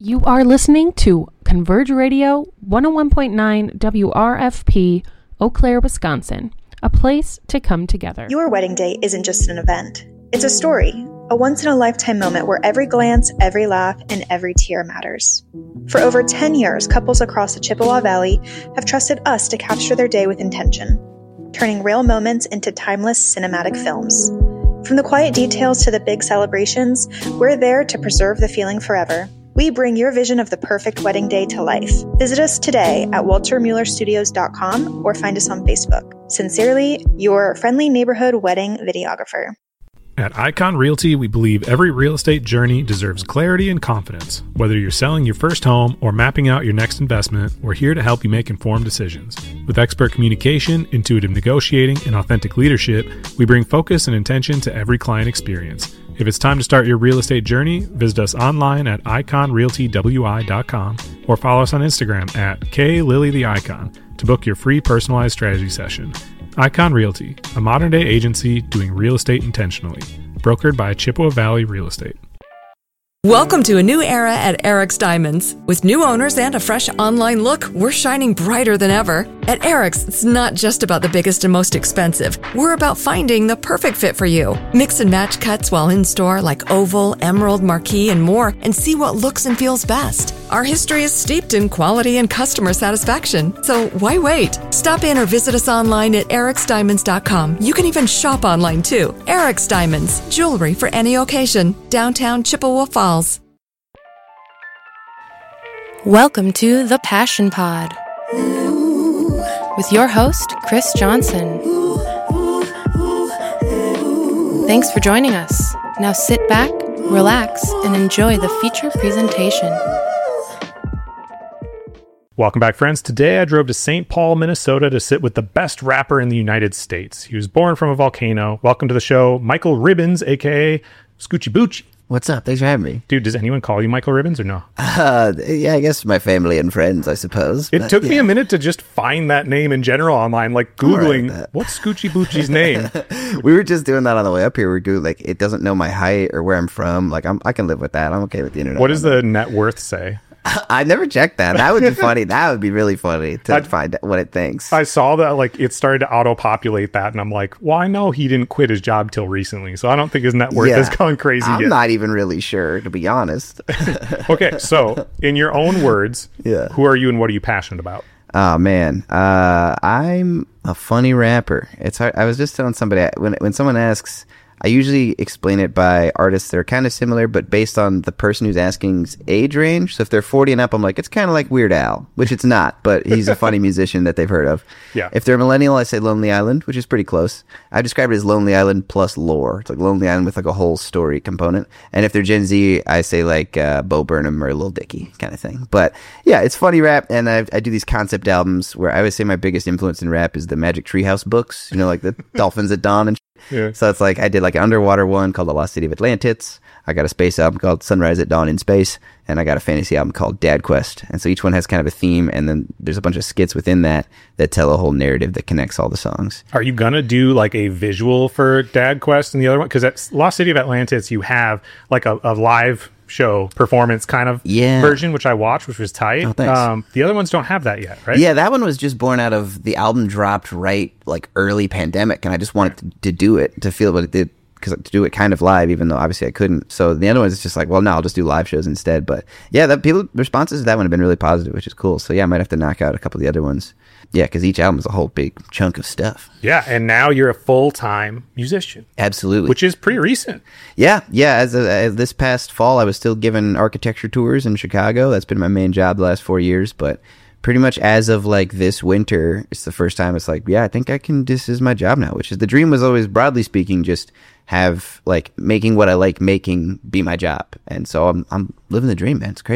You are listening to Converge Radio 101.9 WRFP, Eau Claire, Wisconsin, a place to come together. Your wedding day isn't just an event. It's a story, a once-in-a-lifetime moment where every glance, every laugh, and every tear matters. For over 10 years, couples across the Chippewa Valley have trusted us to capture their day with intention, turning real moments into timeless cinematic films. From the quiet details to the big celebrations, we're there to preserve the feeling forever. We bring your vision of the perfect wedding day to life. Visit us today at waltermuellerstudios.com or find us on Facebook. Sincerely, your friendly neighborhood wedding videographer. At Icon Realty, we believe every real estate journey deserves clarity and confidence. Whether you're selling your first home or mapping out your next investment, we're here to help you make informed decisions. With expert communication, intuitive negotiating, and authentic leadership, we bring focus and intention to every client experience. If it's time to start your real estate journey, visit us online at iconrealtywi.com or follow us on Instagram at KLilyTheIcon to book your free personalized strategy session. Icon Realty, a modern-day agency doing real estate intentionally. Brokered by Chippewa Valley Real Estate. Welcome to a new era at Eric's Diamonds. With new owners and a fresh online look, we're shining brighter than ever. At Eric's, it's not just about the biggest and most expensive. We're about finding the perfect fit for you. Mix and match cuts while in store like oval, emerald, marquee, and more, and see what looks and feels best. Our history is steeped in quality and customer satisfaction, so why wait? Stop in or visit us online at ericsdiamonds.com. You can even shop online too. Eric's Diamonds, jewelry for any occasion. Downtown Chippewa Falls. Welcome to The Passion Pod with your host, Chris Johnson. Thanks for joining us. Now sit back, relax, and enjoy the feature presentation. Welcome back, friends. Today I drove to St. Paul, Minnesota to sit with the best rapper in the United States. He was born from a volcano. Welcome to the show, Michael Ribbons, a.k.a. Scoochie Boochie. What's up? Thanks for having me. Dude, does anyone call you Michael Ribbons or no? Yeah, I guess my family and friends, I suppose. It took me a minute to just find that name in general online, like Googling, what's Scoochie Boochie's name? We were just doing that on the way up here. We were Googling, like, it doesn't know my height or where I'm from. Like, I can live with that. I'm okay with the internet. What does the net worth say? I never checked that. That would be funny. That would be really funny to find what it thinks. I saw that, like, it started to auto-populate that, and I'm like, well, I know he didn't quit his job till recently, so I don't think his net worth has gone crazy yet. I'm not even really sure, to be honest. Okay, so, in your own words, who are you and what are you passionate about? Oh, man. I'm a funny rapper. It's hard. I was just telling somebody, when someone asks... I usually explain it by artists that are kind of similar, but based on the person who's asking's age range. So if they're 40 and up, I'm like, it's kind of like Weird Al, which it's not, but he's a funny musician that they've heard of. Yeah. If they're a millennial, I say Lonely Island, which is pretty close. I describe it as Lonely Island plus lore. It's like Lonely Island with like a whole story component. And if they're Gen Z, I say like Bo Burnham or Lil Dicky kind of thing. But yeah, it's funny rap, and I do these concept albums where I always say my biggest influence in rap is the Magic Treehouse books, you know, like the Dolphins at Dawn and yeah. So it's like I did like an underwater one called The Lost City of Atlantis. I got a space album called Sunrise at Dawn in Space, and I got a fantasy album called Dad Quest. And so each one has kind of a theme, and then there's a bunch of skits within that tell a whole narrative that connects all the songs. Are you gonna do like a visual for Dad Quest and the other one? Because at Lost City of Atlantis, you have like a live show performance kind of version, which I watched, which was tight. Oh, thanks. The other ones don't have that yet, right? Yeah, that one was just born out of the album dropped right like early pandemic, and I just wanted to do it, to feel what it did, because to do it kind of live, even though obviously I couldn't. So the other one is just like, well, no, I'll just do live shows instead. But yeah, the responses to that one have been really positive, which is cool. So yeah, I might have to knock out a couple of the other ones. Yeah, because each album is a whole big chunk of stuff. Yeah, and now you're a full-time musician. Absolutely. Which is pretty recent. Yeah. As this past fall, I was still giving architecture tours in Chicago. That's been my main job the last 4 years. But pretty much as of like this winter, it's the first time it's like, yeah, I think this is my job now, which is the dream was always, broadly speaking, just have like making what I like making be my job. And so I'm living the dream, man. It's crazy.